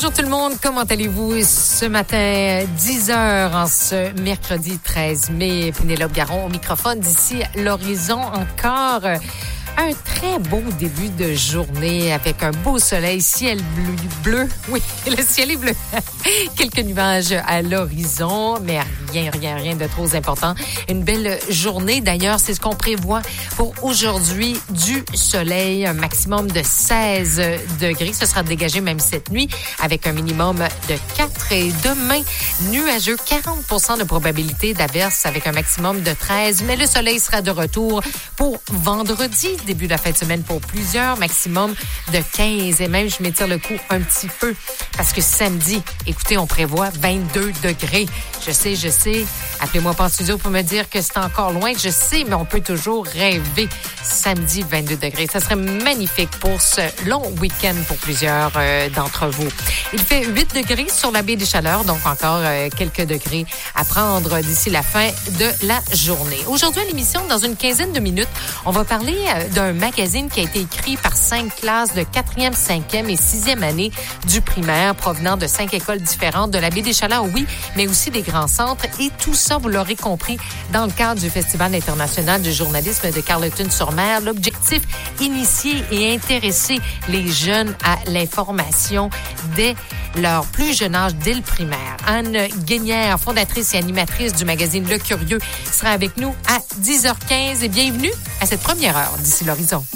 Bonjour tout le monde, comment allez-vous ce matin, 10h en ce mercredi 13 mai. Pénélope Garon au microphone d'ici l'horizon encore. Un très beau début de journée avec un beau soleil, ciel bleu. Oui, le ciel est bleu. Quelques nuages à l'horizon, mais rien de trop important. Une belle journée. D'ailleurs, c'est ce qu'on prévoit pour aujourd'hui. Du soleil, un maximum de 16 degrés. Ce sera dégagé même cette nuit avec un minimum de 4. Et demain, nuageux, 40% de probabilité d'averse avec un maximum de 13. Mais le soleil sera de retour pour vendredi. Début de la fin de semaine pour plusieurs, maximum de 15. Et même, je m'étire le coup un petit peu parce que samedi, écoutez, on prévoit 22 degrés. Je sais. Appelez-moi pas en studio pour me dire que c'est encore loin. Je sais, mais on peut toujours rêver. Samedi, 22 degrés. Ça serait magnifique pour ce long week-end pour plusieurs d'entre vous. Il fait 8 degrés sur la baie des Chaleurs, donc encore quelques degrés à prendre d'ici la fin de la journée. Aujourd'hui, à l'émission, dans une quinzaine de minutes, on va parler d'un magazine qui a été écrit par 5 classes de 4e, 5e et 6e année du primaire provenant de 5 écoles différentes de la baie des Chaleurs, oui, mais aussi des grands centres. Et tout ça, vous l'aurez compris, dans le cadre du Festival international du journalisme de Carleton-sur-Mer. L'objectif, initier et intéresser les jeunes à l'information dès leur plus jeune âge, dès le primaire. Anne Guénière, fondatrice et animatrice du magazine Le Curieux, sera avec nous à 10h15 et bienvenue à cette première heure d'ici l'horizon.